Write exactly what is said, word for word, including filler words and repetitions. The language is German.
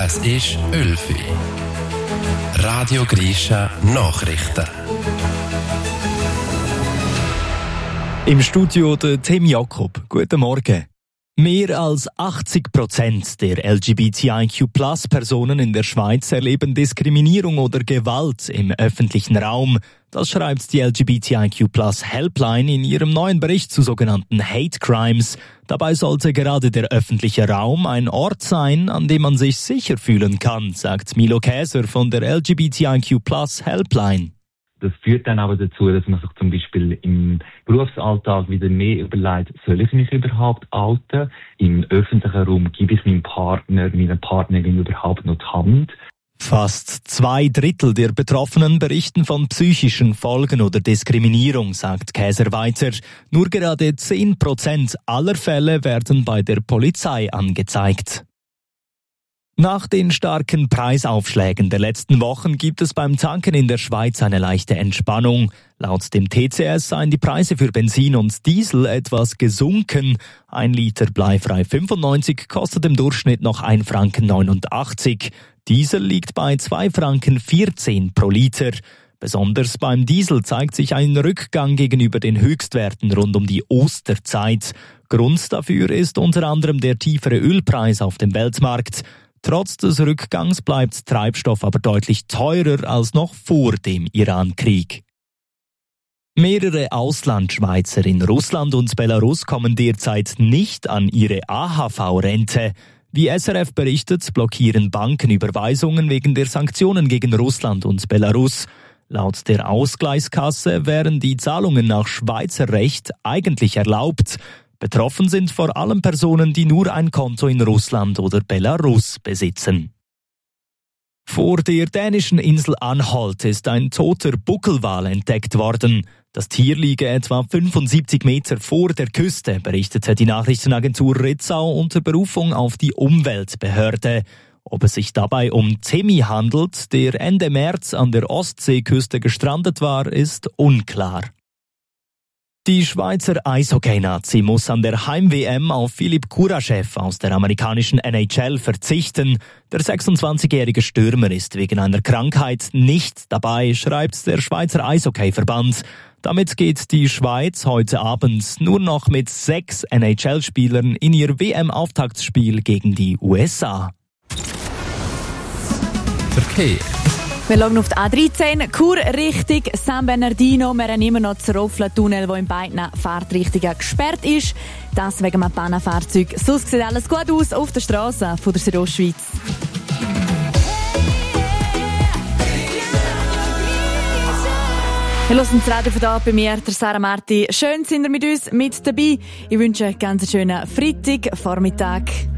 Es ist Ölfi. Radio Grisha Nachrichten. Im Studio der Tim Jakob. Guten Morgen. Mehr als achtzig Prozent der L G B T I Q Plus Personen in der Schweiz erleben Diskriminierung oder Gewalt im öffentlichen Raum. Das schreibt die L G B T I Q Plus Helpline in ihrem neuen Bericht zu sogenannten Hate Crimes. Dabei sollte gerade der öffentliche Raum ein Ort sein, an dem man sich sicher fühlen kann, sagt Milo Käser von der L G B T I Q Plus Helpline. Das führt dann aber dazu, dass man sich zum Beispiel im Berufsalltag wieder mehr überlegt, soll ich mich überhaupt outen? Im öffentlichen Raum gebe ich meinem Partner, meiner Partnerin überhaupt noch die Hand? Fast zwei Drittel der Betroffenen berichten von psychischen Folgen oder Diskriminierung, sagt Käser weiter. Nur gerade zehn Prozent aller Fälle werden bei der Polizei angezeigt. Nach den starken Preisaufschlägen der letzten Wochen gibt es beim Tanken in der Schweiz eine leichte Entspannung. Laut dem T C S seien die Preise für Benzin und Diesel etwas gesunken. Ein Liter bleifrei fünfundneunzig kostet im Durchschnitt noch ein Franken neunundachtzig. Diesel liegt bei zwei Franken vierzehn pro Liter. Besonders beim Diesel zeigt sich ein Rückgang gegenüber den Höchstwerten rund um die Osterzeit. Grund dafür ist unter anderem der tiefere Ölpreis auf dem Weltmarkt. Trotz des Rückgangs bleibt Treibstoff aber deutlich teurer als noch vor dem Iran-Krieg. Mehrere Auslandschweizer in Russland und Belarus kommen derzeit nicht an ihre A H V-Rente. Wie S R F berichtet, blockieren Banken Überweisungen wegen der Sanktionen gegen Russland und Belarus. Laut der Ausgleichskasse wären die Zahlungen nach Schweizer Recht eigentlich erlaubt. Betroffen sind vor allem Personen, die nur ein Konto in Russland oder Belarus besitzen. Vor der dänischen Insel Anholt ist ein toter Buckelwal entdeckt worden. Das Tier liege etwa fünfundsiebzig Meter vor der Küste, berichtete die Nachrichtenagentur Ritzau unter Berufung auf die Umweltbehörde. Ob es sich dabei um Temi handelt, der Ende März an der Ostseeküste gestrandet war, ist unklar. Die Schweizer Eishockey-Nazi muss an der Heim-W M auf Philipp Kuraschew aus der amerikanischen N H L verzichten. Der sechsundzwanzigjährige Stürmer ist wegen einer Krankheit nicht dabei, schreibt der Schweizer Eishockey-Verband. Damit geht die Schweiz heute Abend nur noch mit sechs N H L-Spielern in ihr W M-Auftaktspiel gegen die U S A. Verkehr. Wir schauen auf die A dreizehn, Chur Richtung San Bernardino. Wir haben immer noch den Roffler-Tunnel, der in beiden Fahrtrichtungen gesperrt ist. Das wegen einem Pannenfahrzeug. Sonst sieht alles gut aus auf der Straße von der Südostschweiz. Wir hören das Radio von da bei mir, der Sarah Marti. Schön sind ihr mit uns mit dabei. Ich wünsche einen ganz schönen Freitag, Vormittag.